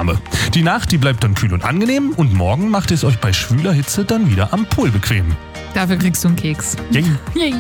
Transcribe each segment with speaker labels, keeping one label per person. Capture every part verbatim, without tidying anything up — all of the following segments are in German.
Speaker 1: Wärme. Die Nacht, die bleibt dann kühl und angenehm und morgen macht es euch bei schwüler Hitze dann wieder am Pool bequem.
Speaker 2: Dafür kriegst du einen Keks.
Speaker 1: Yay.
Speaker 2: Yay.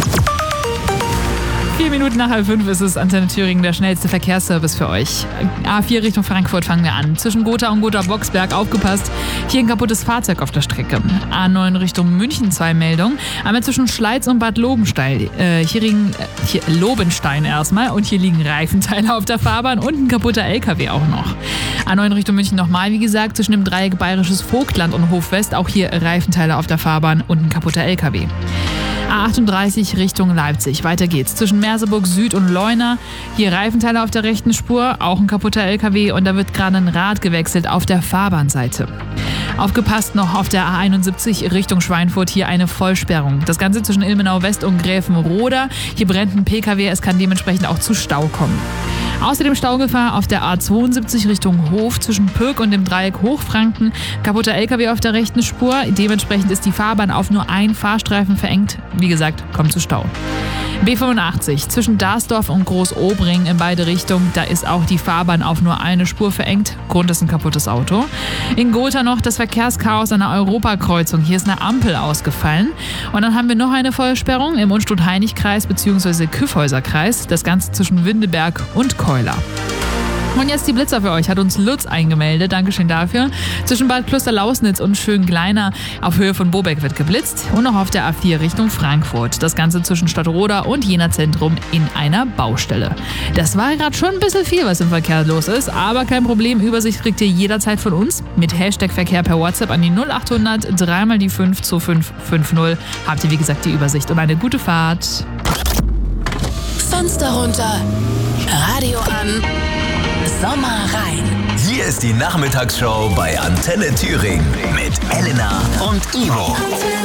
Speaker 2: Vier Minuten nach halb fünf ist es Antenne Thüringen, der schnellste Verkehrsservice für euch. A vier Richtung Frankfurt fangen wir an. Zwischen Gotha und Gotha-Boxberg aufgepasst. Hier ein kaputtes Fahrzeug auf der Strecke. A neun Richtung München, zwei Meldungen. Einmal zwischen Schleiz und Bad Lobenstein. Äh, hier liegen, äh, hier Lobenstein erstmal. Und hier liegen Reifenteile auf der Fahrbahn und ein kaputter L K W auch noch. A neun Richtung München nochmal, wie gesagt, zwischen dem Dreieck Bayerisches Vogtland und Hofwest. Auch hier Reifenteile auf der Fahrbahn und ein kaputter L K W. A achtunddreißig Richtung Leipzig. Weiter geht's. Zwischen Merseburg Süd und Leuna. Hier Reifenteile auf der rechten Spur, auch ein kaputter L K W und da wird gerade ein Rad gewechselt auf der Fahrbahnseite. Aufgepasst noch auf der A einundsiebzig Richtung Schweinfurt, hier eine Vollsperrung. Das Ganze zwischen Ilmenau West und Gräfenroda. Hier brennt ein P K W, es kann dementsprechend auch zu Stau kommen. Außerdem Staugefahr auf der A zweiundsiebzig Richtung Hof zwischen Pöck und dem Dreieck Hochfranken. Kaputter L K W auf der rechten Spur. Dementsprechend ist die Fahrbahn auf nur einen Fahrstreifen verengt. Wie gesagt, kommt zu Stau. B fünfundachtzig zwischen Darsdorf und Großobring in beide Richtungen. Da ist auch die Fahrbahn auf nur eine Spur verengt. Grund ist ein kaputtes Auto. In Gotha noch das Verkehrschaos an der Europakreuzung. Hier ist eine Ampel ausgefallen. Und dann haben wir noch eine Vollsperrung im Unstrut-Heinig-Kreis bzw. Kyffhäuser-Kreis. Das Ganze zwischen Windeberg und Keuler. Und jetzt die Blitzer für euch, hat uns Lutz eingemeldet. Dankeschön dafür. Zwischen Bad Klosterlausnitz und Schöngleiner auf Höhe von Bobeck wird geblitzt. Und noch auf der A vier Richtung Frankfurt. Das Ganze zwischen Stadtroda und Jena Zentrum in einer Baustelle. Das war gerade schon ein bisschen viel, was im Verkehr los ist. Aber kein Problem, Übersicht kriegt ihr jederzeit von uns. Mit Hashtag Verkehr per WhatsApp an die null achthundert drei mal die fünf zwei fünf fünf null. Habt ihr wie gesagt die Übersicht und eine gute Fahrt.
Speaker 3: Fenster runter, Radio an. Sommer rein.
Speaker 4: Hier ist die Nachmittagsshow bei Antenne Thüringen mit Elena und Ivo.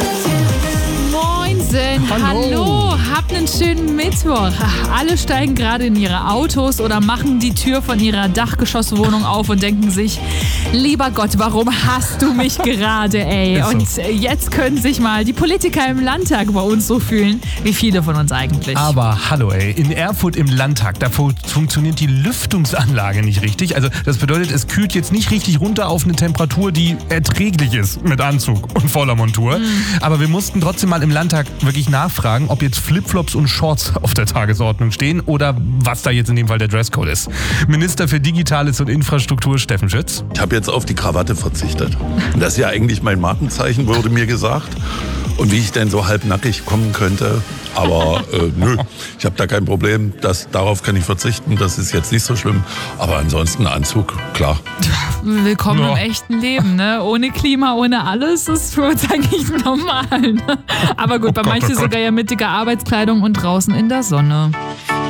Speaker 2: Moinsen, hallo. hallo, habt einen schönen Mittwoch. Alle steigen gerade in ihre Autos oder machen die Tür von ihrer Dachgeschosswohnung auf und denken sich, lieber Gott, warum hast du mich gerade, ey?
Speaker 1: So.
Speaker 2: Und jetzt können sich mal die Politiker im Landtag bei uns so fühlen, wie viele von uns eigentlich.
Speaker 1: Aber hallo ey, in Erfurt im Landtag, da fu- funktioniert die Lüftungsanlage nicht richtig. Also das bedeutet, es kühlt jetzt nicht richtig runter auf eine Temperatur, die erträglich ist mit Anzug und voller Montur. Mhm. Aber wir mussten trotzdem mal im Landtag wirklich nachfragen, ob jetzt Flipflops und Shorts auf der Tagesordnung stehen oder was da jetzt in dem Fall der Dresscode ist. Minister für Digitales und Infrastruktur Steffen Schütz.
Speaker 5: Ich habe jetzt auf die Krawatte verzichtet. Das ist ja eigentlich mein Markenzeichen, wurde mir gesagt. Und wie ich denn so halbnackig kommen könnte. Aber äh, nö, ich habe da kein Problem. Das, darauf kann ich verzichten, das ist jetzt nicht so schlimm. Aber ansonsten Anzug, klar.
Speaker 2: Willkommen
Speaker 1: Ja.
Speaker 2: im echten Leben, ne? Ohne Klima, ohne alles ist für uns eigentlich normal. Ne? Aber gut,
Speaker 1: Oh
Speaker 2: bei
Speaker 1: Gott,
Speaker 2: manchen
Speaker 1: oh Gott.
Speaker 2: sogar ja mit dicker Arbeitskleidung und draußen in der Sonne.